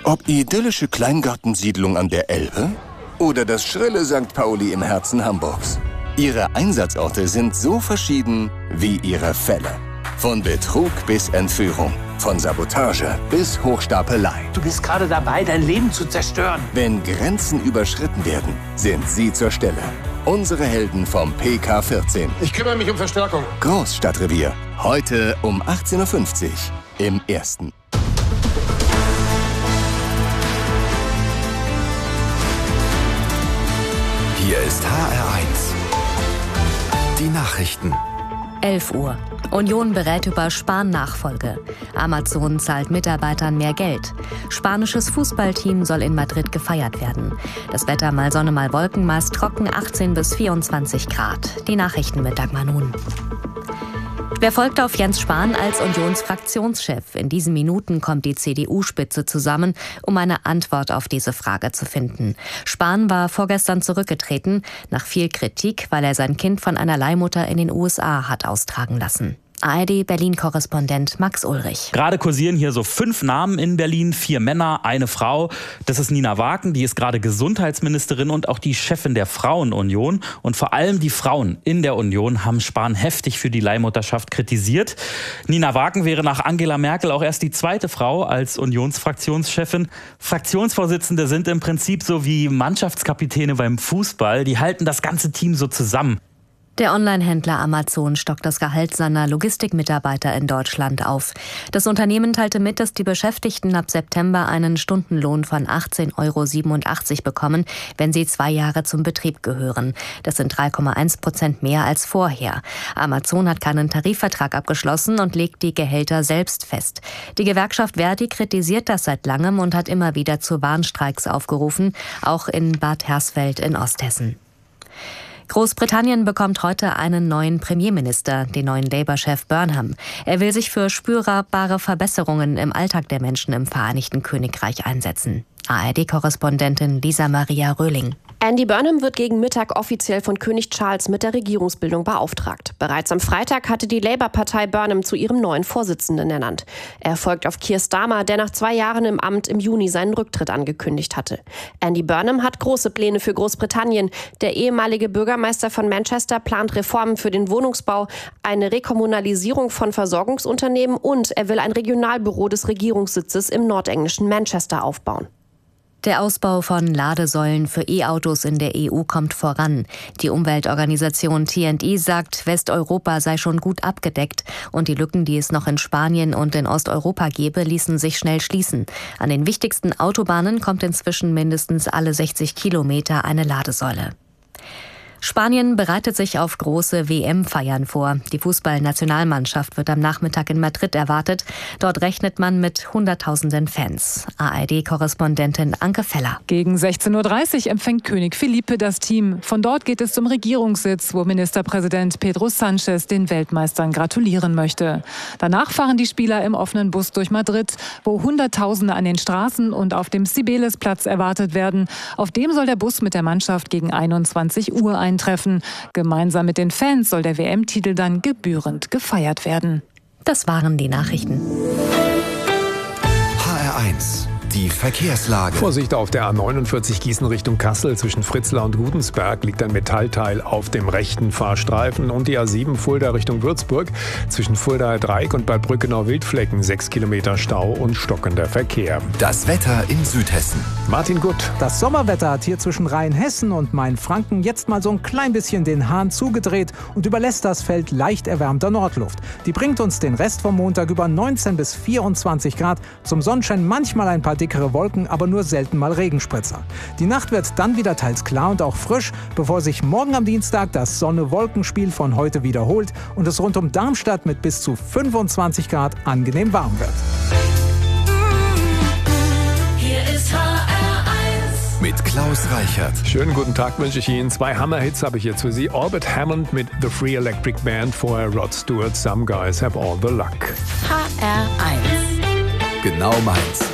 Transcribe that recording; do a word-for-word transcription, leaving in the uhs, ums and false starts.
Ob idyllische Kleingartensiedlung an der Elbe oder das schrille Sankt Pauli im Herzen Hamburgs. Ihre Einsatzorte sind so verschieden wie ihre Fälle. Von Betrug bis Entführung, von Sabotage bis Hochstapelei. Du bist gerade dabei, dein Leben zu zerstören. Wenn Grenzen überschritten werden, sind sie zur Stelle. Unsere Helden vom P K vierzehn. Ich kümmere mich um Verstärkung. Großstadtrevier. Heute um achtzehn Uhr fünfzig im Ersten. Hier ist H R eins. Die Nachrichten. elf Uhr. Union berät über Spahn-Nachfolge. Amazon zahlt Mitarbeitern mehr Geld. Spanisches Fußballteam soll in Madrid gefeiert werden. Das Wetter mal Sonne, mal Wolken, meist trocken, achtzehn bis vierundzwanzig Grad. Die Nachrichten mit Dagmar Nun. Wer folgt auf Jens Spahn als Unionsfraktionschef? In diesen Minuten kommt die C D U-Spitze zusammen, um eine Antwort auf diese Frage zu finden. Spahn war vorgestern zurückgetreten, nach viel Kritik, weil er sein Kind von einer Leihmutter in den U S A hat austragen lassen. A R D-Berlin-Korrespondent Max Ulrich. Gerade kursieren hier so fünf Namen in Berlin, vier Männer, eine Frau. Das ist Nina Wagen, die ist gerade Gesundheitsministerin und auch die Chefin der Frauenunion. Und vor allem die Frauen in der Union haben Spahn heftig für die Leihmutterschaft kritisiert. Nina Wagen wäre nach Angela Merkel auch erst die zweite Frau als Unionsfraktionschefin. Fraktionsvorsitzende sind im Prinzip so wie Mannschaftskapitäne beim Fußball. Die halten das ganze Team so zusammen. Der Online-Händler Amazon stockt das Gehalt seiner Logistikmitarbeiter in Deutschland auf. Das Unternehmen teilte mit, dass die Beschäftigten ab September einen Stundenlohn von achtzehn Euro siebenundachtzig bekommen, wenn sie zwei Jahre zum Betrieb gehören. Das sind drei Komma eins Prozent mehr als vorher. Amazon hat keinen Tarifvertrag abgeschlossen und legt die Gehälter selbst fest. Die Gewerkschaft Verdi kritisiert das seit langem und hat immer wieder zu Warnstreiks aufgerufen, auch in Bad Hersfeld in Osthessen. Großbritannien bekommt heute einen neuen Premierminister, den neuen Labour-Chef Burnham. Er will sich für spürbare Verbesserungen im Alltag der Menschen im Vereinigten Königreich einsetzen. A R D-Korrespondentin Lisa Maria Röhling. Andy Burnham wird gegen Mittag offiziell von König Charles mit der Regierungsbildung beauftragt. Bereits am Freitag hatte die Labour-Partei Burnham zu ihrem neuen Vorsitzenden ernannt. Er folgt auf Keir Starmer, der nach zwei Jahren im Amt im Juni seinen Rücktritt angekündigt hatte. Andy Burnham hat große Pläne für Großbritannien. Der ehemalige Bürgermeister von Manchester plant Reformen für den Wohnungsbau, eine Rekommunalisierung von Versorgungsunternehmen und er will ein Regionalbüro des Regierungssitzes im nordenglischen Manchester aufbauen. Der Ausbau von Ladesäulen für E-Autos in der E U kommt voran. Die Umweltorganisation T and E sagt, Westeuropa sei schon gut abgedeckt und die Lücken, die es noch in Spanien und in Osteuropa gäbe, ließen sich schnell schließen. An den wichtigsten Autobahnen kommt inzwischen mindestens alle sechzig Kilometer eine Ladesäule. Spanien bereitet sich auf große W M-Feiern vor. Die Fußballnationalmannschaft wird am Nachmittag in Madrid erwartet. Dort rechnet man mit Hunderttausenden Fans. A R D-Korrespondentin Anke Feller. Gegen sechzehn Uhr dreißig empfängt König Felipe das Team. Von dort geht es zum Regierungssitz, wo Ministerpräsident Pedro Sánchez den Weltmeistern gratulieren möchte. Danach fahren die Spieler im offenen Bus durch Madrid, wo Hunderttausende an den Straßen und auf dem Cibeles-Platz erwartet werden. Auf dem soll der Bus mit der Mannschaft gegen einundzwanzig Uhr ein Treffen. Gemeinsam mit den Fans soll der W M-Titel dann gebührend gefeiert werden. Das waren die Nachrichten. H R eins. Die Verkehrslage. Vorsicht auf der A neunundvierzig Gießen Richtung Kassel. Zwischen Fritzlar und Gudensberg liegt ein Metallteil auf dem rechten Fahrstreifen. Und die A sieben Fulda Richtung Würzburg. Zwischen Fuldaer Dreieck und Bad Brückenau-Wildflecken sechs Kilometer Stau und stockender Verkehr. Das Wetter in Südhessen. Martin Gutt. Das Sommerwetter hat hier zwischen Rheinhessen und Mainfranken jetzt mal so ein klein bisschen den Hahn zugedreht und überlässt das Feld leicht erwärmter Nordluft. Die bringt uns den Rest vom Montag über neunzehn bis vierundzwanzig Grad. Zum Sonnenschein manchmal ein paar dickere Wolken, aber nur selten mal Regenspritzer. Die Nacht wird dann wieder teils klar und auch frisch, bevor sich morgen am Dienstag das Sonne-Wolkenspiel von heute wiederholt und es rund um Darmstadt mit bis zu fünfundzwanzig Grad angenehm warm wird. Hier ist H R eins. Mit Klaus Reichert. Schönen guten Tag wünsche ich Ihnen. Zwei Hammer-Hits habe ich hier für Sie. Orbit Hammond mit The Free Electric Band, vorher Rod Stewart, Some Guys Have All the Luck. H R eins. Genau meins.